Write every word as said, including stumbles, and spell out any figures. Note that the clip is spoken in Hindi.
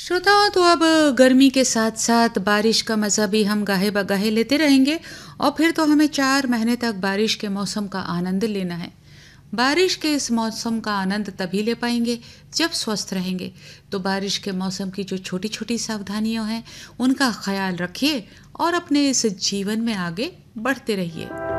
श्रोताओं, तो अब गर्मी के साथ साथ बारिश का मज़ा भी हम गाहे बगाहे लेते रहेंगे और फिर तो हमें चार महीने तक बारिश के मौसम का आनंद लेना है। बारिश के इस मौसम का आनंद तभी ले पाएंगे जब स्वस्थ रहेंगे। तो बारिश के मौसम की जो छोटी छोटी सावधानियां हैं उनका ख्याल रखिए और अपने इस जीवन में आगे बढ़ते रहिए।